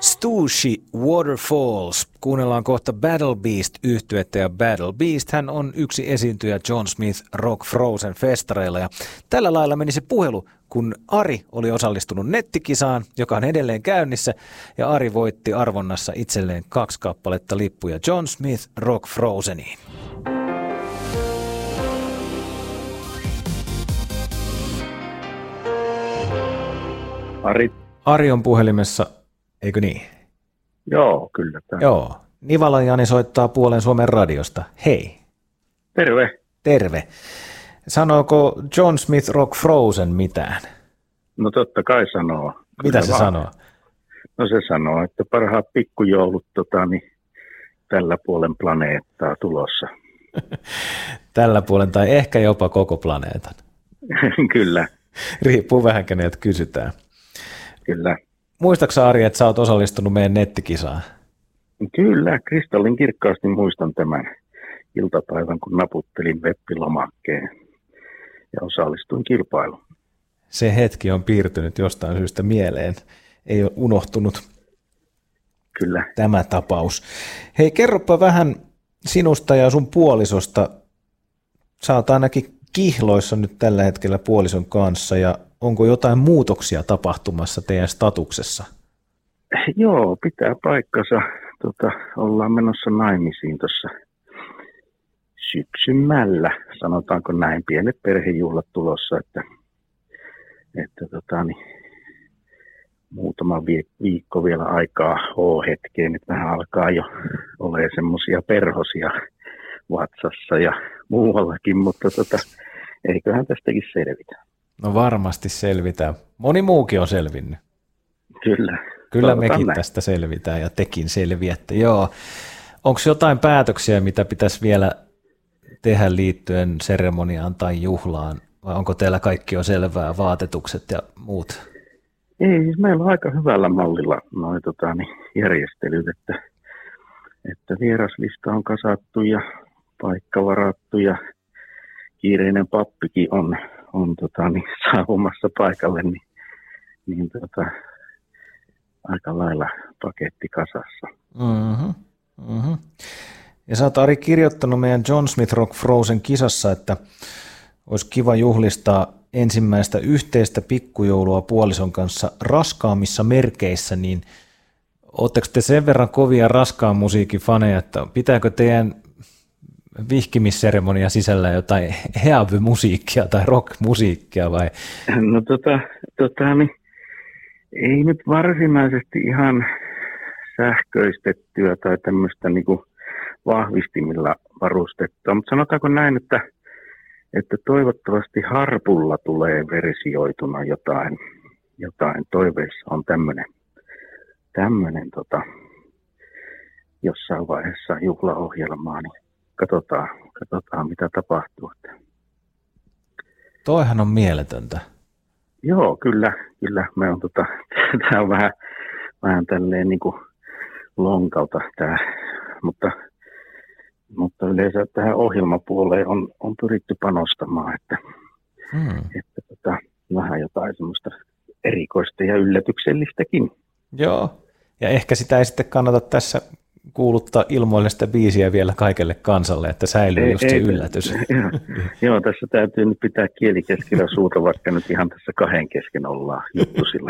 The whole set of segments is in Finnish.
Stooge Waterfalls. Kuunnellaan kohta Battle Beast-yhtyettä, ja Battle Beast hän on yksi esiintyjä John Smith Rock Frozen festareilla. Ja tällä lailla meni se puhelu, kun Ari oli osallistunut nettikisaan, joka on edelleen käynnissä, ja Ari voitti arvonnassa itselleen 2 kappaletta lippuja John Smith Rock Frozeniin. Ari on puhelimessa, eikö niin? Joo, kyllä. Joo. Nivala Jani soittaa Puolen Suomen radiosta. Hei. Terve. Terve. Sanooko John Smith Rock Frozen mitään? No totta kai sanoo. Mitä se sanoo? No se sanoo, että parhaat pikkujoulut tällä puolen planeettaa tulossa. Tällä puolen tai ehkä jopa koko planeetan. Kyllä. Riippuu vähän kenet kysytään. Kyllä. Muistaaksä Ari, että sä oot osallistunut meidän nettikisaan? Kyllä, kristallin kirkkaasti muistan tämän iltapäivän, kun naputtelin web-lomakkeen ja osallistuin kilpailuun. Se hetki on piirtynyt jostain syystä mieleen. Ei ole unohtunut. Kyllä. Tämä tapaus. Hei, kerropa vähän sinusta ja sun puolisosta. Sä oot ainakin kihloissa nyt tällä hetkellä puolison kanssa, ja onko jotain muutoksia tapahtumassa teidän statuksessa? Joo, pitää paikkansa. Ollaan menossa naimisiin tuossa syksymällä, sanotaanko näin, pienet perhejuhlat tulossa, että muutama viikko vielä aikaa hetkeen, nyt vähän alkaa jo olemaan semmoisia perhosia WhatsAppissa ja muuallakin, mutta eiköhän tästäkin selvitä. No varmasti selvitään. Moni muukin on selvinnyt. Kyllä mekin tästä selvitään ja tekin selviätte. Joo. Onko jotain päätöksiä, mitä pitäisi vielä tehdä liittyen seremoniaan tai juhlaan, vai onko teillä kaikki jo selvää, vaatetukset ja muut? Ei, siis meillä on aika hyvällä mallilla noi järjestelyt, että vieraslista on kasattu ja paikka varattu ja kiireinen pappikin on saapumassa paikalle, niin aika lailla paketti kasassa. Mm-hmm. Mm-hmm. Ja sä oot, Ari, kirjoittanut meidän John Smith Rock Frozen kisassa, että olisi kiva juhlistaa ensimmäistä yhteistä pikkujoulua puolison kanssa raskaammissa merkeissä, niin ootteko te sen verran kovia raskaan musiikin faneja, että pitääkö teidän vihkimisseremonia sisällä jotain heavy-musiikkia tai rock-musiikkia vai? No ei nyt varsinaisesti ihan sähköistettyä tai tämmöistä niinku vahvistimilla varustettua, mutta sanotaanko näin, että toivottavasti harpulla tulee versioituna jotain toiveissa on tämmöinen jossain vaiheessa juhlaohjelmaa, niin katsotaan mitä tapahtuu. Toihan on mieletöntä. Joo, kyllä. Me on tää on vähän tälleen niinku lonkalta tää, mutta yleensä tähän ohjelmapuoleen on pyritty panostamaan, että vähän jotain semmoista erikoista ja yllätyksellistäkin. Joo, ja ehkä sitä ei sitten kannata tässä kuuluttaa ilmoille sitä biisiä vielä kaikelle kansalle, että säilyy just se yllätys. Joo, tässä täytyy nyt pitää kieli keskellä suuta, vaikka nyt ihan tässä 2 kesken ollaan juttusilla.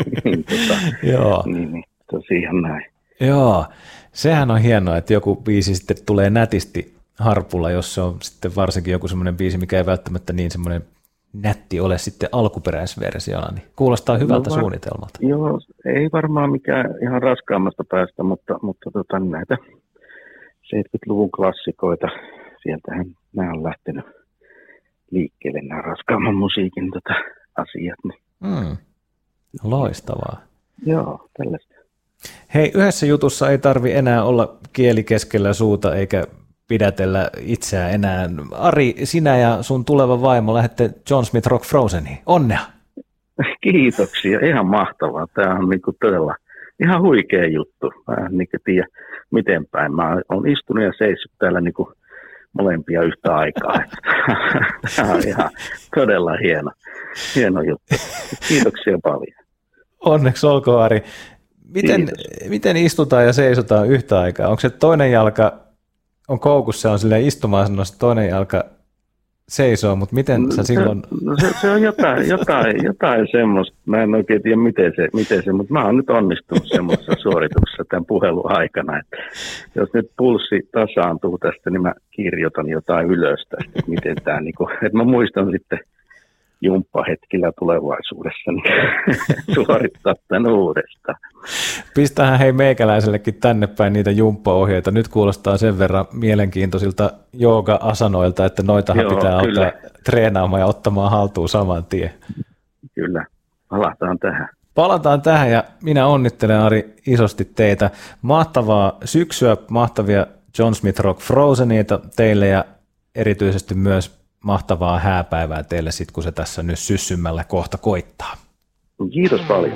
niin, tosiaan näin. Joo, sehän on hienoa, että joku biisi sitten tulee nätisti harpulla, jos se on sitten varsinkin joku semmoinen biisi, mikä ei välttämättä niin semmoinen nätti ole sitten alkuperäisversiona, niin kuulostaa hyvältä suunnitelmalta. Joo, ei varmaan mikään ihan raskaammasta päästä, mutta näitä 70-luvun klassikoita, sieltähän nämä on lähtenyt liikkeelle, nämä raskaamman musiikin asiat. Niin. Loistavaa. Joo, tällaista. Hei, yhdessä jutussa ei tarvi enää olla kieli keskellä suuta eikä pidätellä itseään enää. Ari, sinä ja sun tuleva vaimo lähdette John Smith Rock Frozeniin. Onnea! Kiitoksia, ihan mahtavaa. Tämä on todella ihan huikea juttu. Mä en tiedä miten päin. Mä oon istunut ja seissyt täällä molempia yhtä aikaa. Tämä on ihan todella hieno juttu. Kiitoksia paljon. Onneksi olkoon, Ari. Miten istutaan ja seisotaan yhtä aikaa? Onko se toinen jalka on koukussa, on silleen istumaan-asennossa, toinen jalka seisoo, mutta miten sä silloin... Se on jotain semmoista, mä en oikein tiedä miten se, mutta mä oon nyt onnistunut semmoisessa suorituksessa tämän puhelun aikana, että jos nyt pulssi tasaantuu tästä, niin mä kirjoitan jotain ylös tästä, että miten tämä, että mä muistan sitten jumppahetkillä tulevaisuudessa niin suorittaa tämän uudestaan. Pistähän hei meikäläisellekin tänne päin niitä jumppaohjeita. Nyt kuulostaa sen verran mielenkiintoisilta jooga-asanoilta, että noitahan pitää alkaa treenaamaan ja ottamaan haltuun saman tien. Kyllä, palataan tähän ja minä onnittelen Ari isosti teitä. Mahtavaa syksyä, mahtavia John Smith Rock Frozeneita teille ja erityisesti myös mahtavaa hääpäivää teille sitten, kun se tässä nyt syssymmällä kohta koittaa. Kiitos paljon.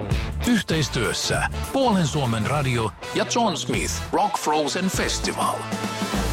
Yhteistyössä Puolen Suomen Radio ja John Smith Rock Frozen Festival.